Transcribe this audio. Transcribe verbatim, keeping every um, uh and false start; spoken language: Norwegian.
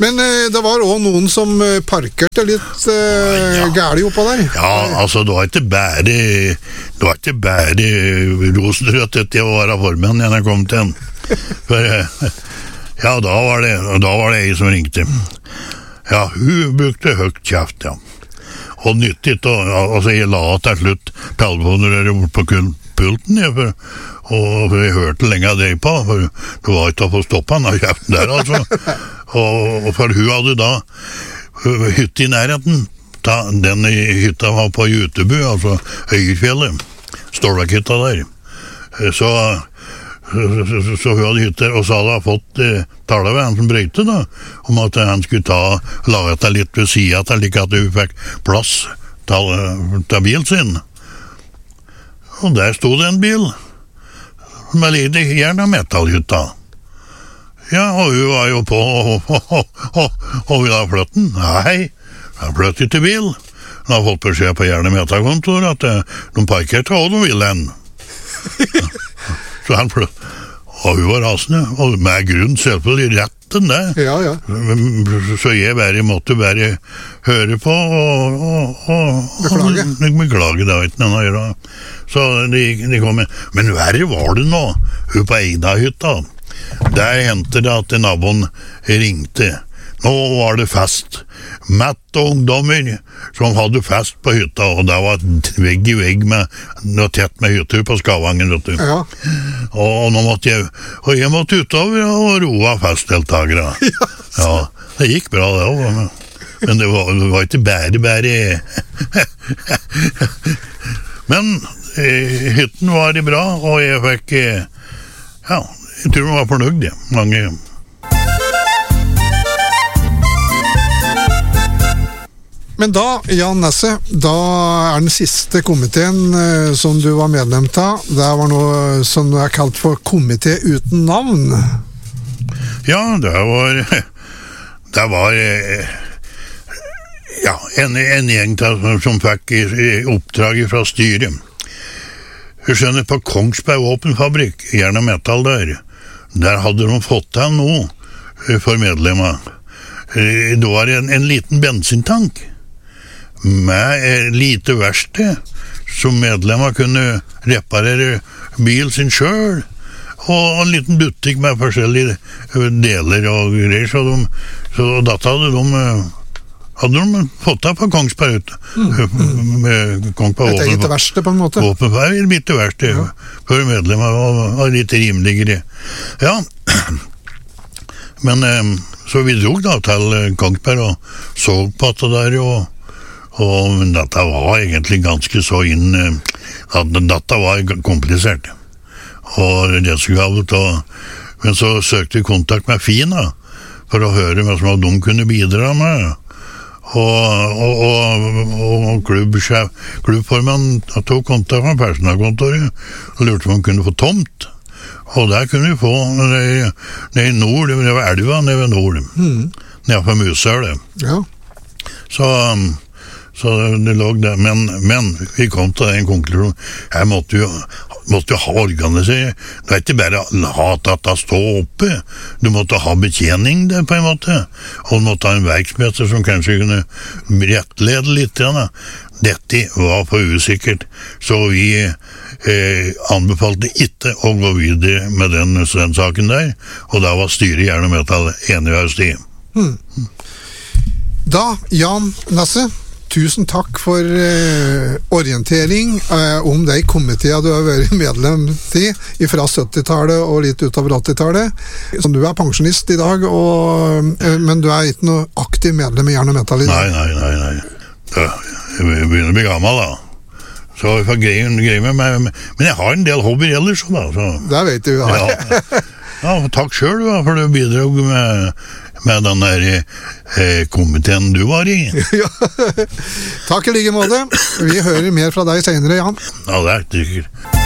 Men eh, det var også noen som eh, parkerte litt eh, ja. gærlig oppå der. Ja, altså, det var ikke bare det var ikke bare rosenrødt etter å være formann når jeg kom til en. For, ja, da var det, da var det jeg som ringte. Ja, hun brukte høyt kjeft, ja. Og nyttigt, og, altså, jeg la til slutt telefoner bort på pulten, ja, for og jeg hørte lenge av deg på, for det var ikke å få stoppet han av kjeften der, altså. Og, og for hun hadde da hytte i nærheten, ta, den hytta var på Jutebu, altså Øyerfjellet, Stålvekkhytta der. Så, så, så, så hun hadde hytter, og så hadde hun fått eh, tale ved han som brøyte da, om at han skulle ta, lage det litt ved siden til, like at hun fikk plass til, til bilen sin. Og der stod det en bil, med litt gjerne metallhytta. Ja, og hun var jo på, og, og, og, og, og ville ha flytt den. Nei, han flytt ikke bil. Han har fått beskjed på gjerne metallkontor at de parkerte og de ville den. Så han flytt. Og hun var rasende, og med grunn selvfølgelig retten det. Ja, ja. Så jeg bare måtte bare høre på og, og, og beklage. Og beklage, det var ikke noe å gjøre. Så de, de kom med. Men verre var det nå, hun på Eida-hytta. Der hendte det at naboen ringte. Nå var det fest. Mett og ungdommer som hadde fest på hytta, og det var vegg i vegg med noe tett med hytter på Skavangen, vet du. Ja. Og nå måtte jeg, og jeg måtte utover og roa festdeltagere. Ja, ja, det gikk bra det også, men det var, det var ikke bare, bare. Men eh, hytten var bra, og jeg fikk, eh, ja, jeg tror jeg var fornøyd, ja. Mange. Men da, Jan Nesse, da er den siste komiteen eh, som du var medlem av, det var noe som er kalt for komité uten navn. Ja, det var, det var eh, ja, en, en gjeng som, som fikk oppdrag fra styret. Jeg skjønner, på Kongsberg Våpenfabrikk, gjerne metall der, der hadde de fått til noe for medlemmer. Det var en, en liten bensintank med lite verksted som medlemmer kunne reparere bil sin selv, og en liten butikk med forskjellige deler og greier, så, de, så dette hadde de hadde de fått det på Kongsberg ut. Mm. Med Kongsberg et eget verksted på en måte. Våpenfabrikk, et bitte verksted, ja. For medlemmer og, og litt rimeligere. Ja, men så vi drog da til Kongsberg og så på det der, og og dette var egentlig ganske så inn at dette var komplisert og redskapet, og men så søkte vi kontakt med Fina for å høre hva som de kunne bidra med, og, og, og, og klubbsjef klubbformann tok kontakt med personalkontoret og lurte om han kunne få tomt, og der kunne vi få nede i nord, det var elva nede ved nord, mm. nede på Musøle. Ja. Så Så det lå der, men, men vi kom til den konklusjonen, her måtte vi, måtte vi ha organisert, det er ikke bare ha at det stå oppe, du måtte ha betjening der på en måte, og du måtte ha en verksmester som kanskje kunne rettlede litt, ja. Dette var for usikkert, så vi eh, anbefalte ikke å gå videre med den, den saken der, og da var styret gjerne med til enig av sti. Hmm. Da, Jan Nesse, tusen takk for eh, orientering eh, om de komiteer du har vært medlem til fra syttitallet og litt utover åttitallet. Så du er pensjonist i dag, og, eh, men du er ikke noe aktiv medlem i Jern og Metall i dag? Nei, nei, nei, nei. Da, jeg begynner å bli gammel da. Så jeg får greie, greie med meg, men jeg har en del hobbyer ellers da. Så. Det vet du, ja. Ja, ja, takk selv da, for du bidrog med med den der eh, komiteen du var i. Ja, takk i like måte. Vi hører mer fra deg senere, Jan. Ja, det er sikkert.